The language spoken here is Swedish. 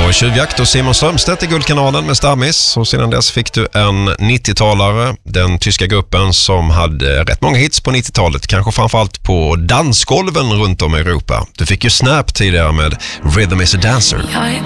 var Tjuvjakt och Simon Strömstedt i Guldkanalen med Stammis. Och sedan dess fick du en 90-talare, den tyska gruppen som hade rätt många hits på 90-talet, kanske framförallt på dansgolven runt om i Europa. Du fick ju Snap tidigare med Rhythm is a Dancer.